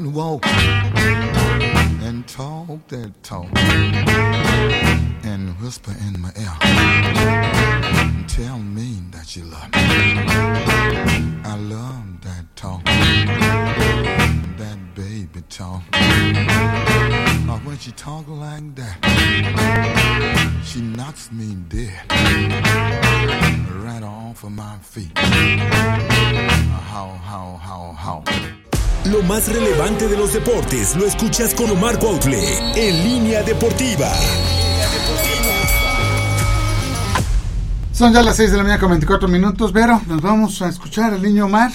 Walk and talk that talk and whisper in my ear and tell me that you love me. I love that talk, that baby talk. When she talk like that, she knocks me dead right off of my feet. How. Lo más relevante de los deportes lo escuchas con Omar Cuautle en Línea Deportiva. Son ya las 6 de la mañana con 24 minutos, Vero. Nos vamos a escuchar al niño Omar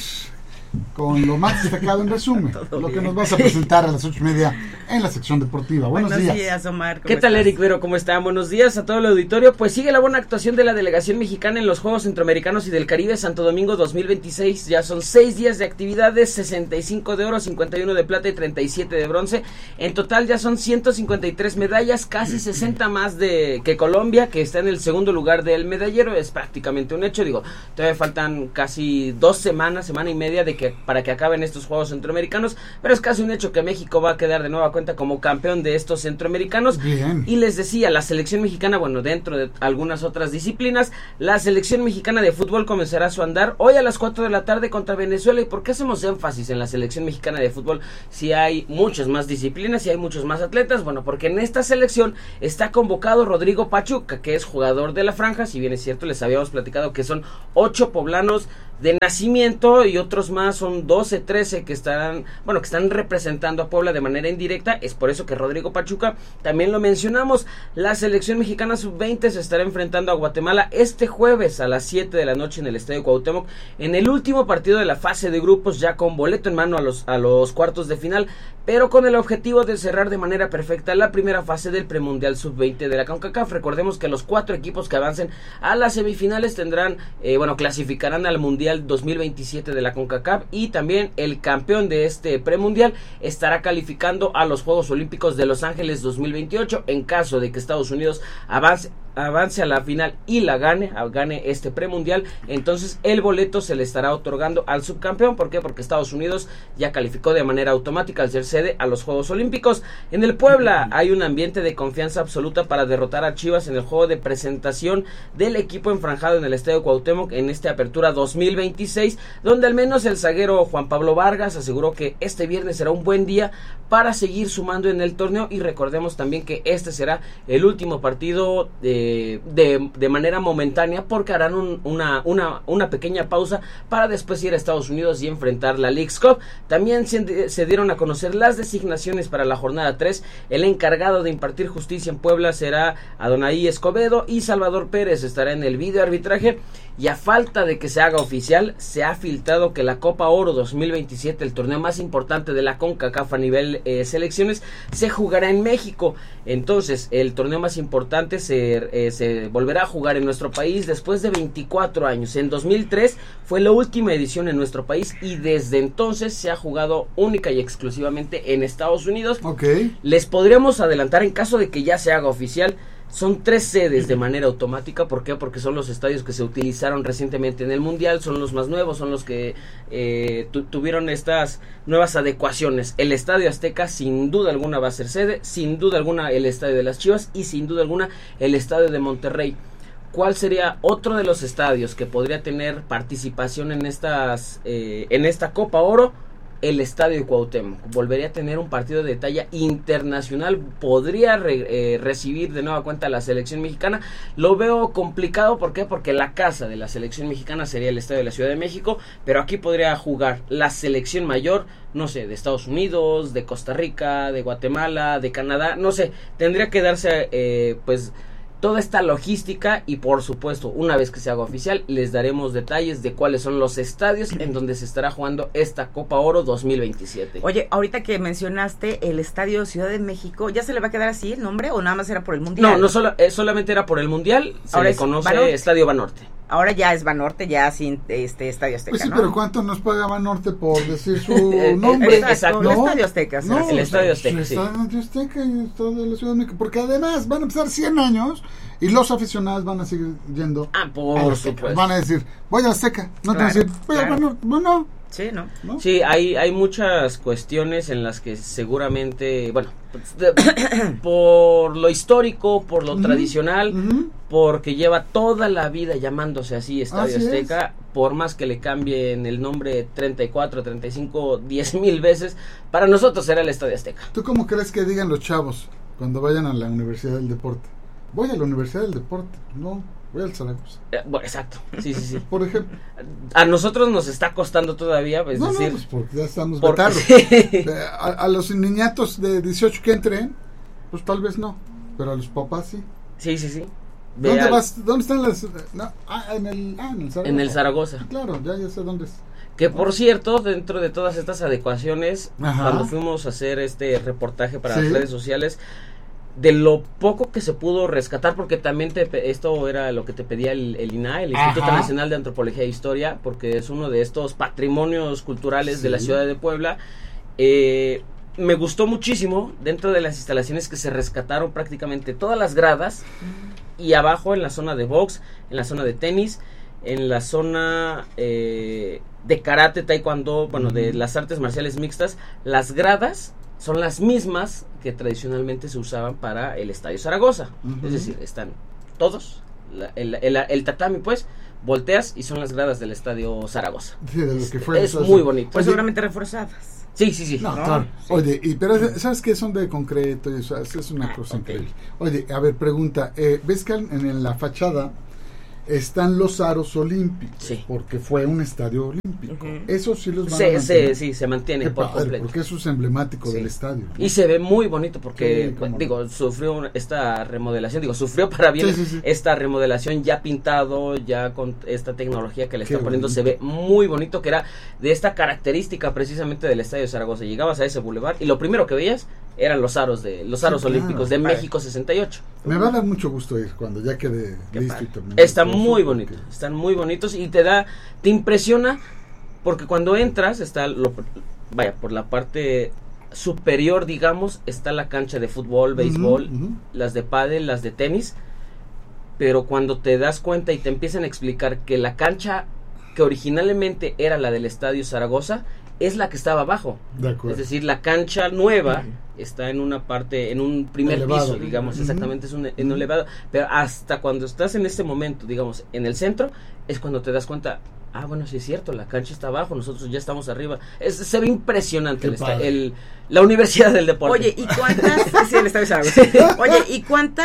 con lo más destacado en resumen, lo que nos vas a presentar a las 8:30 en la sección deportiva. Buenos días, Omar. ¿Qué tal, Eric Vero? ¿Cómo están? Buenos días a todo el auditorio. Pues sigue la buena actuación de la delegación mexicana en los Juegos Centroamericanos y del Caribe Santo Domingo 2026. Ya son 6 días de actividades, 65 de oro, 51 de plata y 37 de bronce. En total ya son 153 medallas, casi 60 más que Colombia, que está en el segundo lugar del medallero. Es prácticamente un hecho. Digo, todavía faltan casi 2 semanas, semana y media para que acaben estos Juegos Centroamericanos, pero es casi un hecho que México va a quedar de nueva cuenta como campeón de estos centroamericanos. Bien. Y les decía, la selección mexicana, bueno, dentro de algunas otras disciplinas, la selección mexicana de fútbol comenzará su andar hoy a las 4 de la tarde contra Venezuela. ¿Y por qué hacemos énfasis en la selección mexicana de fútbol si hay muchas más disciplinas, si hay muchos más atletas? Bueno, porque en esta selección está convocado Rodrigo Pachuca, que es jugador de la franja. Si bien es cierto, les habíamos platicado que son 8 poblanos de nacimiento y otros más son 12, 13 que están representando a Puebla de manera indirecta. Es por eso que Rodrigo Pachuca, también lo mencionamos. La selección mexicana sub-20 se estará enfrentando a Guatemala este jueves a las 7 de la noche en el Estadio Cuauhtémoc, en el último partido de la fase de grupos, ya con boleto en mano a los cuartos de final, pero con el objetivo de cerrar de manera perfecta la primera fase del premundial sub-20 de la CONCACAF. Recordemos que los 4 equipos que avancen a las semifinales clasificarán al mundial 2027 de la CONCACAF, y también el campeón de este premundial estará calificando a los Juegos Olímpicos de Los Ángeles 2028 en caso de que Estados Unidos avance a la final y gane este premundial. Entonces el boleto se le estará otorgando al subcampeón. ¿Por qué? Porque Estados Unidos ya calificó de manera automática al ser sede a los Juegos Olímpicos. En el Puebla hay un ambiente de confianza absoluta para derrotar a Chivas en el juego de presentación del equipo enfranjado en el Estadio Cuauhtémoc en esta apertura 2026, donde al menos el zaguero Juan Pablo Vargas aseguró que este viernes será un buen día para seguir sumando en el torneo. Y recordemos también que este será el último partido de manera momentánea, porque harán una pequeña pausa para después ir a Estados Unidos y enfrentar la Leagues Cup. También se dieron a conocer las designaciones para la jornada 3. El encargado de impartir justicia en Puebla será Adonai Escobedo, y Salvador Pérez estará en el video arbitraje. Y a falta de que se haga oficial, se ha filtrado que la Copa Oro 2027, el torneo más importante de la CONCACAF a nivel selecciones, se jugará en México. Entonces el torneo más importante se volverá a jugar en nuestro país después de 24 años. En 2003 fue la última edición en nuestro país, y desde entonces se ha jugado única y exclusivamente en Estados Unidos. Okay. Les podríamos adelantar, en caso de que ya se haga oficial, son 3 sedes de manera automática. ¿Por qué? Porque son los estadios que se utilizaron recientemente en el Mundial, son los más nuevos, son los que tuvieron estas nuevas adecuaciones. El Estadio Azteca sin duda alguna va a ser sede, sin duda alguna el Estadio de las Chivas, y sin duda alguna el Estadio de Monterrey. ¿Cuál sería otro de los estadios que podría tener participación en esta Copa Oro? El Estadio Cuauhtémoc volvería a tener un partido de talla internacional, podría recibir de nueva cuenta a la selección mexicana. Lo veo complicado. ¿Por qué? Porque la casa de la selección mexicana sería el Estadio de la Ciudad de México, pero aquí podría jugar la selección mayor, no sé, de Estados Unidos, de Costa Rica, de Guatemala, de Canadá, no sé, tendría que darse toda esta logística. Y por supuesto, una vez que se haga oficial, les daremos detalles de cuáles son los estadios en donde se estará jugando esta Copa Oro 2027. Oye, ahorita que mencionaste el Estadio Ciudad de México, ¿ya se le va a quedar así el nombre o nada más era por el Mundial? No, solamente era por el Mundial. Ahora le conoce Banorte. Estadio Banorte. Ahora ya es Banorte, ya sin Estadio Azteca, pues sí, ¿no? Pero ¿cuánto nos paga Banorte por decir su nombre? Exacto, ¿no? El Estadio Azteca. No, el Estadio Azteca, el Estadio Azteca y el Estadio de la Ciudad de México, porque además van a empezar 100 años y los aficionados van a seguir yendo por supuesto. Van a decir, voy a Azteca, no te van a decir, voy a Banorte, no, Sí, ¿no? ¿no? Sí, hay muchas cuestiones en las que seguramente, bueno, por lo histórico, por lo tradicional, porque lleva toda la vida llamándose así Estadio Así Azteca, por más que le cambien el nombre 34, 35, 10,000 veces, para nosotros será el Estadio Azteca. ¿Tú cómo crees que digan los chavos cuando vayan a la Universidad del Deporte? Voy a la Universidad del Deporte, no, voy al Zaragoza. Bueno, exacto, sí. Por ejemplo. A nosotros nos está costando todavía, es No, decir... pues porque ya estamos porque- vetados. A los niñatos de 18 que entren, pues tal vez no, pero a los papás sí. Sí. ¿Dónde vas? ¿Dónde están las...? No, en el Zaragoza. En el Zaragoza. Claro, ya sé dónde es. Que por cierto, dentro de todas estas adecuaciones, Ajá. cuando fuimos a hacer este reportaje para Sí. las redes sociales, de lo poco que se pudo rescatar, porque también esto era lo que te pedía el INAH, el Instituto Ajá. Nacional de Antropología e Historia, porque es uno de estos patrimonios culturales de la Sí. ciudad de Puebla. Me gustó muchísimo dentro de las instalaciones que se rescataron prácticamente todas las gradas, y abajo en la zona de box, en la zona de tenis, en la zona de karate, taekwondo, bueno, de las artes marciales mixtas, las gradas son las mismas que tradicionalmente se usaban para el Estadio Zaragoza. Es decir, están todos, el tatami pues, volteas y son las gradas del Estadio Zaragoza. Sí, de lo que fue. Es muy bonito. Pues Oye, seguramente reforzadas. Sí. No, No, claro. sí. Oye, pero ¿sabes qué? Son de concreto y eso es una cosa increíble. Oye, a ver, pregunta. ¿Ves que en la fachada están los aros olímpicos? Sí. Porque fue un estadio olímpico. Eso sí los van a Sí, mantener. sí, se mantiene Qué por padre, completo. porque eso es emblemático Sí. del estadio, ¿no? Y se ve muy bonito porque, Sí, cómo no. digo, sufrió esta remodelación, sufrió para bien Sí. esta remodelación, ya pintado, ya con esta tecnología que le Qué están poniendo, se ve muy bonito, que era de esta característica precisamente del Estadio Zaragoza. Llegabas a ese bulevar y lo primero que veías eran los aros claro. olímpicos de México 68. Me va a dar mucho gusto ir cuando ya quede Qué listo padre. y terminado. Está todo muy eso, bonito, porque- están muy bonitos y te impresiona porque cuando entras está por la parte superior, digamos, está la cancha de fútbol, béisbol, Ujú. las de pádel, las de tenis, pero cuando te das cuenta y te empiezan a explicar que la cancha que originalmente era la del Estadio Zaragoza es la que estaba abajo, De acuerdo. es decir, la cancha nueva está en una parte, en un primer Elevado. piso, digamos, Ujú. exactamente, es en un elevado, pero hasta cuando estás en este momento, digamos, en el centro, es cuando te das cuenta, bueno, sí es cierto, la cancha está abajo, nosotros ya estamos arriba. Se ve impresionante Qué padre. la Universidad del Deporte. Oye, ¿y cuántas? Sí, el Estadio Zaragoza. Oye, ¿y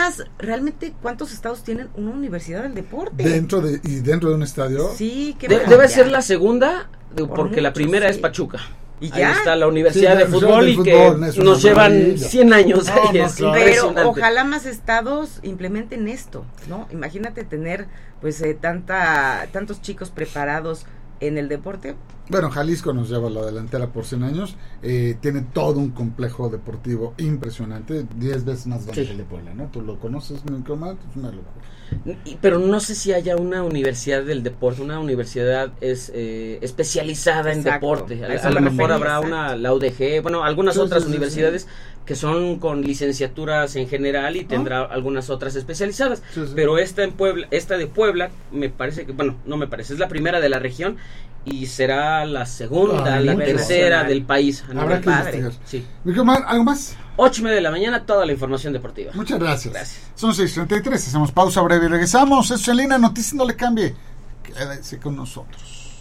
cuántos estados tienen una universidad del deporte? Dentro de un estadio. Sí, qué Debe maravilla. ser la segunda, Por porque la mucho, primera sí. es Pachuca. ¿Y Ahí ya? está la Universidad Sí, de la Fútbol Universidad y del Fútbol, que es una nos llevan maravilla. 100 años No, ahí. no, Es claro. Pero impresionante. ojalá más estados implementen esto, ¿no? Imagínate tener, pues, tantos chicos preparados en el deporte. Bueno, Jalisco nos lleva la delantera por 100 años. Tiene todo un complejo deportivo impresionante, 10 veces más grande Sí. que el de Puebla, ¿no? Tú lo conoces, Micromar, es una locura. Pero no sé si haya una universidad del deporte, una universidad especializada en Exacto, deporte. a eso A lo me mejor refería, habrá la UDG, bueno, algunas Sí, otras sí, sí, universidades que son con licenciaturas en general y tendrá algunas otras especializadas. Sí, sí. Pero esta de Puebla, me parece que, bueno, no me parece, es la primera de la región y será la segunda, la mucho. tercera del país. a Habrá nivel que padre. investigar. Sí. Micromar, ¿algo más? 8:30 de la mañana, toda la información deportiva. Muchas gracias. Gracias. Son 6:33, hacemos pausa breve y regresamos. Esto es En Línea Noticias, no le cambie. Quédese con nosotros.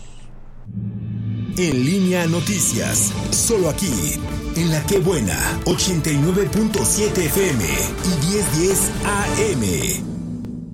En Línea Noticias, solo aquí, en La Que Buena, 89.7 FM y 1010 AM.